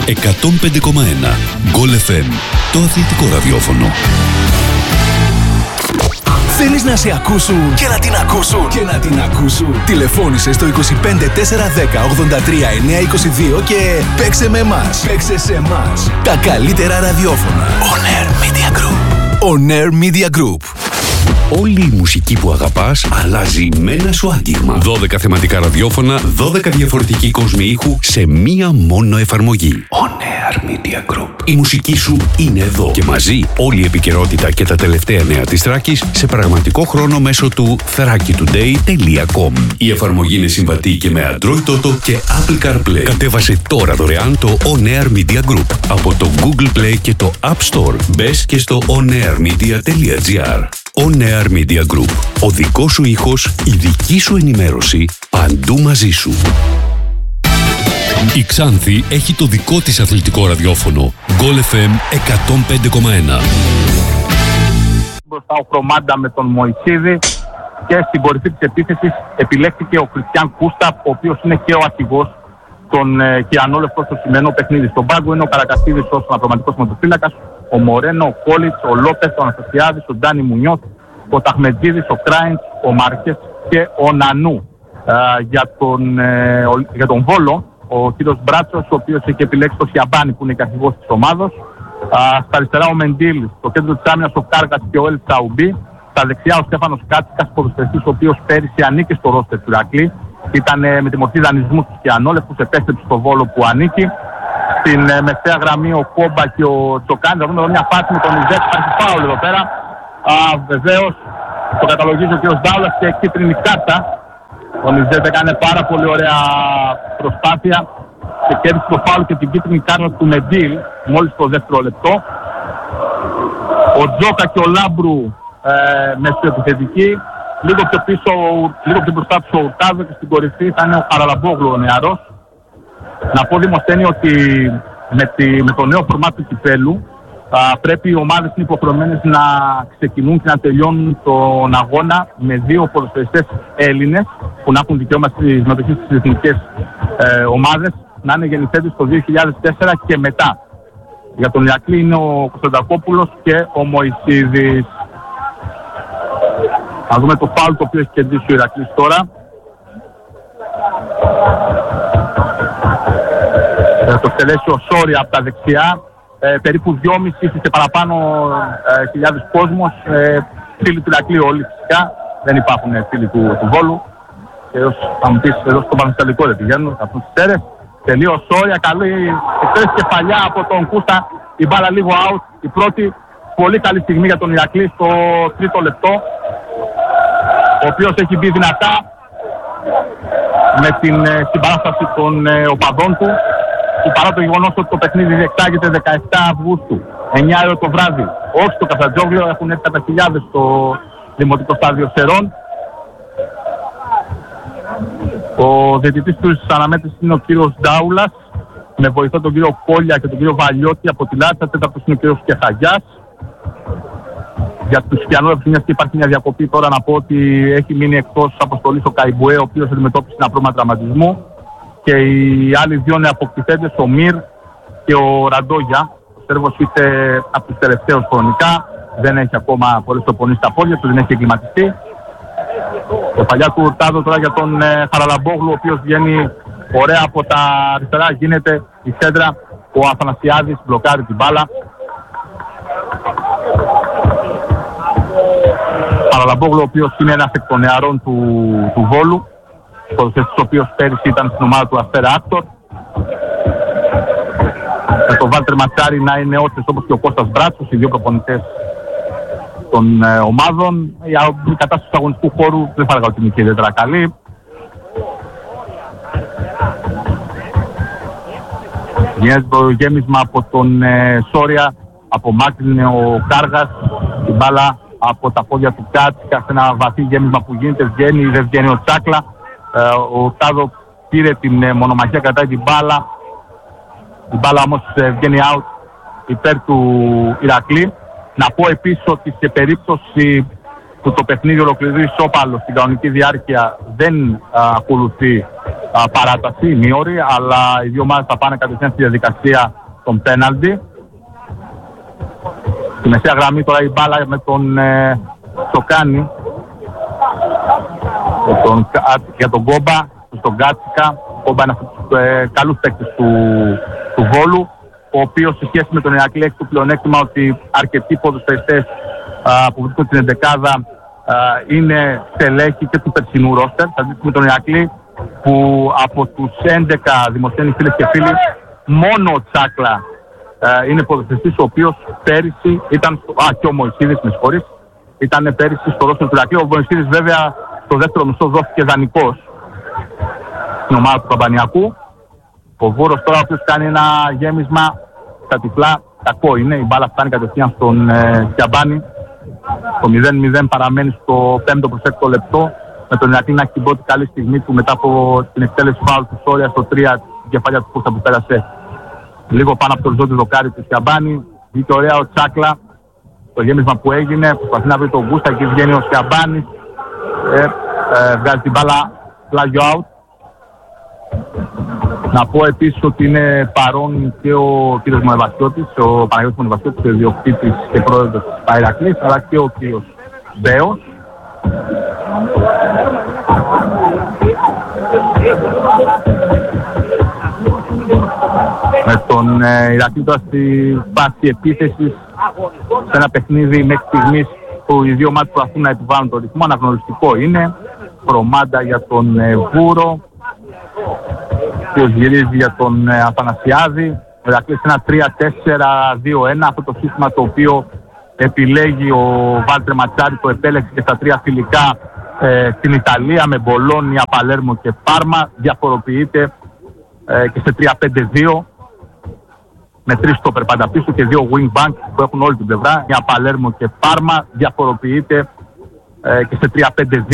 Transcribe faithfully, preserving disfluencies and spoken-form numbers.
εκατόν πέντε κόμμα ένα Goal εφ εμ, το αθλητικό ραδιόφωνο. Θέλεις να σε ακούσουν και να την ακούσουν και να την ακούσουν. Τηλεφώνησε στο είκοσι πέντε τετρακόσια δέκα ογδόντα τρία εννιακόσια είκοσι δύο και παίξε με εμάς. Παίξε σε εμάς. Τα καλύτερα ραδιόφωνα. On Air Media Group. On Air Media Group. Όλη η μουσική που αγαπάς αλλάζει με ένα σου άγγιγμα. δώδεκα θεματικά ραδιόφωνα, δώδεκα διαφορετικοί κόσμοι ήχου σε μία μόνο εφαρμογή. On Air Media Group. Η μουσική σου είναι εδώ και μαζί όλη η επικαιρότητα και τα τελευταία νέα της Θράκης σε πραγματικό χρόνο μέσω του θράκη τουντέι τελεία κομ. Η εφαρμογή είναι συμβατή και με Android Auto και Apple CarPlay. Κατέβασε τώρα δωρεάν το On Air Media Group από το Google Play και το App Store. Μπες και στο onairmedia τελεία gr. On Air Media Group. Ο δικός σου ήχος, η δική σου ενημέρωση, παντού μαζί σου. Η Ξάνθη έχει το δικό της αθλητικό ραδιόφωνο. Goal εφ εμ εκατόν πέντε κόμμα ένα. Μπροστά ο Κρομάντα με τον Μωυσίδη και στην κορυφή της επίθεσης επιλέχθηκε ο Κριστιαν Κούστα, ο οποίος είναι και ο αρχηγός των ε, Κιανόλευτων στο σημερινό παιχνίδι. Στον πάγκο είναι ο Καρακαστίδης ως αναπληρωματικός μοτοφύλακας, ο Μορένο, ο Κόλιτς, ο Λόπες, ο Αναστασιάδης, ο Ντάνι Μουνιώθ, ο Ταχμετζίδης, ο Κράιντς, ο Μάρκες και ο Νανού. Ε, για, τον, ε, ο, για τον Βόλο, ο κύριος Μπράτσος, ο οποίος έχει επιλέξει το Σιαμπάνι που είναι και αρχηγός της ομάδος. Ε, στα αριστερά ο Μεντήλ, στο κέντρο της άμυνας ο Κάργας και ο Ελ Τσαουμπί. Στα δεξιά ο Στέφανος Κάτσικας, ποδοσφαιριστής, ο οποίος πέρυσι ανήκει στο ρόστερ του Ηρακλή. Ήταν ε, με τη μορφή δανεισμού στους Κιανόλευτους, επέστρεψε στο Βόλο που ανήκει. Στην ε, μεσαία γραμμή ο Κόμπα και ο Τσοκάνη. Θα δούμε εδώ μια φάση με τον Ιζέτ, υπάρχει φάουλ εδώ πέρα. Βεβαίως το καταλογίζει ο κ. Ντάουλας και κίτρινη κάρτα. Ο Ιζέτ έκανε πάρα πολύ ωραία προσπάθεια και κέρδισε το φάουλ και την κίτρινη κάρτα του Μεντήλ μόλις το δεύτερο λεπτό. Ο Τζόκα και ο Λάμπρου ε, μεσοεπιθετικοί. Λίγο πιο πίσω, λίγο πιο μπροστά του ο Ουρτάδο και στην κορυφή θα είναι ο Χαραλαμπόγλου ο νεαρός. Να πω δημοσθένει ότι με, τη, με το νέο φορμάτ του κυπέλου α, πρέπει οι ομάδες είναι υποχρεωμένες να ξεκινούν και να τελειώνουν τον αγώνα με δύο ποδοσφαιριστές Έλληνες που να έχουν δικαίωμα στη συμμετοχή στις εθνικές ε, ομάδες, να είναι γεννηθέντες το δύο χιλιάδες τέσσερα και μετά. Για τον Ηρακλή είναι ο Κωνσταντακόπουλος και ο Μωυσίδης. Θα δούμε το φάουλ το οποίο έχει κερδίσει ο Ηρακλής τώρα. Ε, το στελέσει ο Σόρι από τα δεξιά. Ε, περίπου δυόμισι και παραπάνω ε, χιλιάδες κόσμος. Ε, φίλοι του Ηρακλή όλοι φυσικά. Δεν υπάρχουν ε, φίλοι του, του Βόλου. Και ως, θα μου πεις εδώ στο Πανεπιστημιακό δεν πηγαίνουν. Θα πούν τις τέρες. Τελείω ο Σόρι. Καλή εκτέλεση κεφαλιά από τον Κούστα. Η μπάλα λίγο out. Η πρώτη πολύ καλή στιγμή για τον Ηρακλή στο τρίτο λεπτό. Ο οποίος έχει μπει δυνατά με την ε, συμπαράσταση των ε, οπαδών του, που παρά το γεγονός ότι το παιχνίδι διεξάγεται δεκαεπτά Αυγούστου, εννιά ώρα το βράδυ, όχι στο Καφτατζόγλιο, έχουν έρθει κατά χιλιάδες στο Δημοτικό Στάδιο Σερών. Ο διαιτητής του αναμέτρησης είναι ο κύριος Ντάουλας, με βοηθό τον κύριο Κόλια και τον κύριο Βαλιώτη από τη Λάτσα, τέταρτος είναι ο κύριος Κεχαγιάς. Για τους Κιανόλευτους, μιας και υπάρχει μια διακοπή τώρα, να πω ότι έχει μείνει εκτός αποστολής ο Καϊμπουέ, ο οποίος αντιμετώπισε ένα πρόβλημα τραυματισμού. Και οι άλλοι δύο νεαποκτηθέντες, ο Μυρ και ο Ραντόγια. Ο Σέρβος ήρθε από τους τελευταίους χρονικά, δεν έχει ακόμα πολλές προπονήσεις στα πόδια του, δεν έχει εγκληματιστεί. Το παλιά του Ουρτάδο τώρα για τον ε, Χαραλαμπόγλου, ο οποίος βγαίνει ωραία από τα αριστερά, γίνεται η σέντρα. Ο Αθανασιάδης μπλοκάρει την μπάλα. Χαραλαμπόγλου, ο οποίος είναι ένας εκ των νεαρών του, του Βόλου, ο οποίος πέρυσι ήταν στην ομάδα του Αστέρα Άκτορ. Με τον Βάλτερ Ματσάρη να είναι όρθιος όπως και ο Κώστας Μπράτσος, οι δύο προπονητές των ε, ομάδων. Η, η κατάσταση του αγωνιστικού χώρου δεν θα έλεγα ότι είναι και ιδιαίτερα καλή. Γίνεται το γέμισμα από τον ε, Σόρια, απομάκρυνε ο Κάργας, την μπάλα από τα πόδια του Κάτσικα σε ένα βαθύ γέμισμα που γίνεται, βγαίνει, δεν βγαίνει ο Τσάκλα. Ε, ο Τάδο πήρε την ε, μονομαχία, κρατάει την μπάλα. Η μπάλα όμως ε, βγαίνει out υπέρ του Ηρακλή. Να πω επίσης ότι σε περίπτωση που το παιχνίδι ολοκληρωθεί ισόπαλο στην κανονική διάρκεια δεν α, ακολουθεί α, παράταση, ημίωρη, αλλά οι δύο ομάδες θα πάνε κατευθείαν στη διαδικασία των πέναλτι. Στη μεσαία γραμμή τώρα η μπάλα με τον ε, Τσοκάνη, για τον, για τον Κόμπα, στον Κάτσικα. Ο Κόμπα είναι από τους ε, καλούς παίκτες του, του Βόλου, ο οποίος σε σχέση με τον Ηρακλή έχει το πλεονέκτημα ότι αρκετοί ποδοσφαιριστές που βρίσκονται στην εντεκάδα είναι στελέχη και του περσινού ρόστερ. Θα δείτε με τον Ηρακλή που από τους έντεκα δημοσιογράφοι φίλες και φίλοι μόνο ο Τσάκλα είναι ποδοσφαιριστής ο οποίος πέρυσι ήταν, α, και ο Μωυσίδης, με συγχωρείς, ήταν πέρυσι στο ρόστερ του Ηρακλή. Ο Μωυσίδης βέβαια στο δεύτερο μισό δόθηκε δανεικός στην ομάδα του Καμπανιακού. Ο Βούρος τώρα ο οποίος κάνει ένα γέμισμα στα τυφλά, κακό είναι, η μπάλα φτάνει κατευθείαν στον ε, Σιαμπάνη. Το μηδέν μηδέν παραμένει στο πέμπτο προς έκτο λεπτό, με τον Ηρακλή να έχει την πρώτη καλή στιγμή του μετά από την εκτέλεση φάουλ του Σόρια στο τρία, την κεφαλιά του Κούστα που πέρασε λίγο πάνω από το οριζόντι δοκάρι του Σιαμπάνη. Βγήκε ωραία ο Τσάκλα, το γέμισμα που έγινε, προσπαθεί να βρει τον Κούστα, εκεί βγαίνει ο Σιαμπάνης, ε, ε, βγάζει την μπάλα πλάγιο out. Να πω επίσης ότι είναι παρόν και ο κύριος Μονεβασιώτης, ο Παναγιώτης Μονεβασιώτης, ο ιδιοκτήτης και πρόεδρος της Παϊρακλής, αλλά και ο κύριος Μπέος. Με τον ε, Ηρακλή τώρα στη φάση επίθεσης, σε ένα παιχνίδι μέχρι στιγμής που οι δύο ομάδες προσπαθούν να επιβάλλουν το ρυθμό, αναγνωριστικό είναι. Προμάντα για τον ε, Βούρο, ο οποίος γυρίζει για τον ε, Αθανασιάδη. Ο Ηρακλής ένα τρία τέσσερα δύο ένα, αυτό το σύστημα το οποίο επιλέγει ο Βάλτερ Ματσάρη, το επέλεξε και στα τρία φιλικά ε, στην Ιταλία με Μπολόνια, Παλέρμο και Πάρμα. Διαφοροποιείται ε, και σε τρία πέντε δύο με τρεις στόπερ πάντα πίσω και δύο wing back που έχουν όλη την πλευρά, μια Παλέρμο και Πάρμα. Διαφοροποιείται ε, και σε τρία πέντε δύο